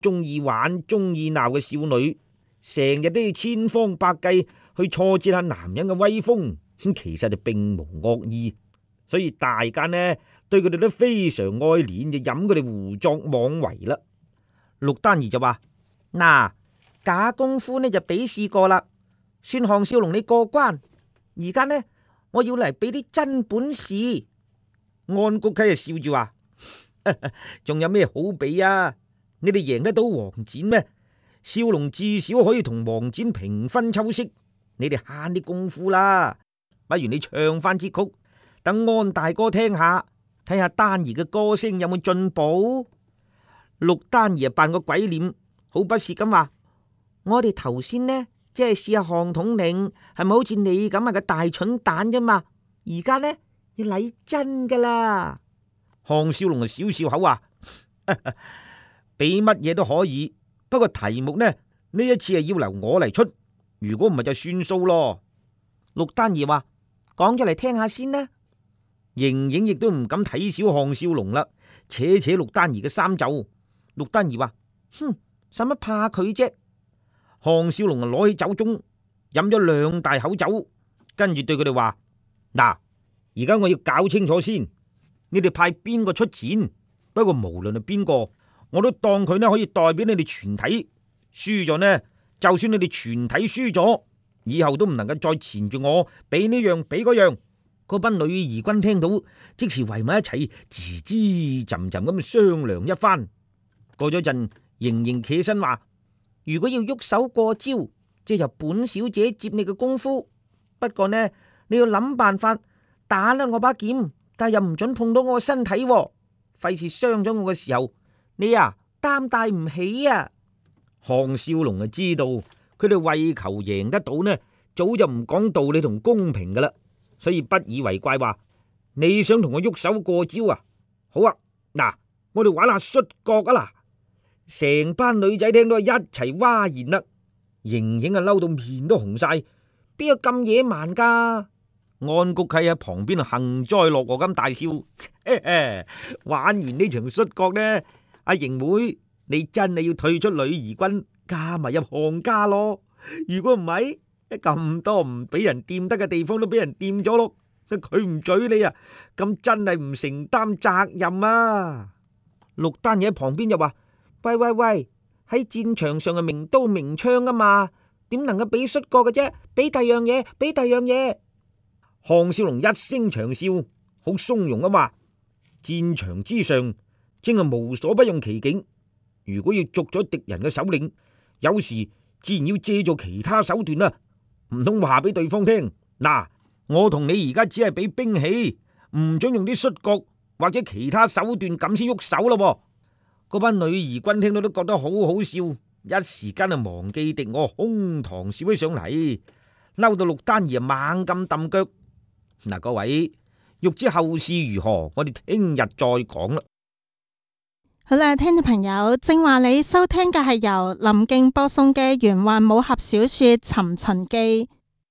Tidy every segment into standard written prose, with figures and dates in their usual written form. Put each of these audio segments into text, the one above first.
中意玩、中意鬧嘅少女，成日都要千方百計去挫折下男人嘅威風，其實就並無惡意，所以大家呢對佢哋都非常愛憐，就任佢哋胡作妄為啦。陸丹兒就話：嗱，假功夫呢就比試過啦，算項少龍你過關。而家呢，我要嚟俾啲真本事。安谷溪就笑住話：仲有咩好比啊？你哋贏得到黃展咩？少龍至少可以同黃展平分秋色，你哋慳啲功夫啦。不如你唱翻支曲，等安大哥聽下，睇下丹兒嘅歌聲有冇進步。陸丹兒扮個鬼臉，好不屑咁話：我哋頭先呢，即係試下項統領係咪好似你咁啊嘅大蠢蛋啫嘛？而家呢，要嚟真噶啦。項少龍就笑笑口話：俾乜嘢都可以，不過題目呢一次係要由我嚟出，如果唔係就算數咯。陸丹兒話：講咗嚟聽下先啦。盈盈亦都唔敢睇小項少龍啦，扯扯陸丹兒嘅衫袖。陸丹兒話：哼，使乜怕佢啫？項少龍啊，攞起酒盅飲咗2大口酒，跟住對佢哋話：嗱，而家我要搞清楚先，你哋派邊個出錢？不過無論係邊個，我都當佢呢可以代表你哋全體。輸咗呢，就算你哋全體輸咗，以後都唔能夠再纏住我，俾呢樣俾嗰樣。嗰班女兒軍聽到，即時圍埋一齊，吱吱斟斟咁商量一番。過咗陣，盈盈企身話：如果要喐手過招，即係由本小姐接你嘅功夫。不過呢，你要諗辦法打甩我把劍，但係又唔准碰到我嘅身體，費事傷咗我嘅時候，你啊擔帶唔起啊！項少龍就知道佢哋為求贏得到呢，早就唔講道理同公平噶啦，所以不以為怪，話：你想同我喐手過招啊？好啊，嗱，我哋玩下摔角啊啦！成班女仔聽到一齊嘩然啦，盈盈啊嬲到面都紅晒，邊有咁野蠻噶？安谷溪喺旁邊幸災樂禍咁大笑，玩完呢場摔角呢，阿盈妹你真係要退出女兒軍，加埋入項家咯。如果唔係，咁多唔俾人掂得嘅地方都俾人掂咗咯，佢唔嘴你啊，咁真係唔承擔責任啊！陸丹爺喺旁邊就話：喂喂喂，喺戰場上係明刀明槍啊嘛，點能夠俾摔角嘅啫？俾第樣嘢，俾第樣嘢。項少龍一聲長笑，好從容啊嘛。戰場之上正係無所不用其境，如果要捉咗敵人嘅首領，有時自然要借助其他手段啦。唔通話俾對方聽，嗱，我同你而家只係俾兵器，唔准用啲摔角或者其他手段咁先喐手咯。嗰班女兒軍聽到都覺得好好笑，一時間就忘記敵我，哄堂笑起上嚟，嬲到陸丹兒猛咁揼腳。嗱，各位欲知後事如何，我哋聽日再講啦。 好啦，聽眾朋友，正話你收聽嘅係由林敬播送嘅玄幻武俠小說《尋秦記》。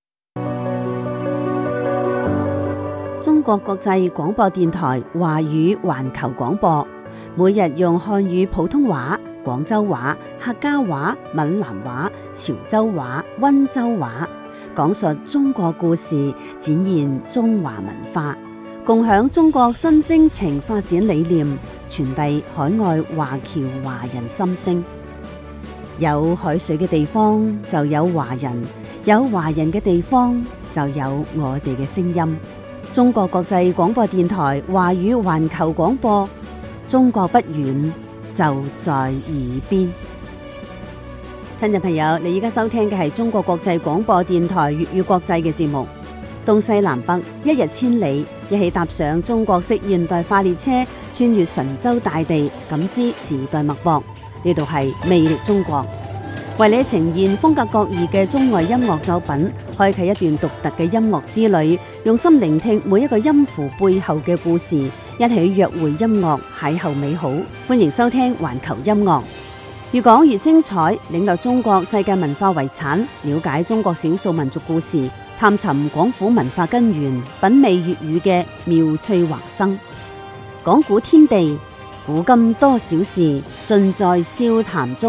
中國國際廣播電台華語環球廣播，每日用漢語普通話、廣州話、客家話、閩南話、潮州話、溫州話，講述中國故事，展現中華文化，共享中國新征程發展理念，傳遞海外華僑華人心聲。有海水嘅地方就有華人，有華人嘅地方就有我哋嘅聲音。中國國際廣播電台華語環球廣播，中國不遠，就在耳邊。聽眾朋友，你而家收聽嘅係中國國際廣播電台粵語國際嘅節目。東西南北，一日千里，一起踏上中國式現代化列車，穿越神州大地，感知時代脈搏。呢度係魅力中國，為你呈現風格各異嘅中外音樂作品，開啟一段獨特嘅音樂之旅，用心聆聽每一個音符背後嘅故事，一起約會音樂，邂逅美好。歡迎收聽環球音樂，越講越精彩，領略中國世界文化遺產，了解中國少數民族故事，探尋廣府文化根源，品味粵語嘅妙趣橫生。講古天地， 古今多少事，盡在笑談中。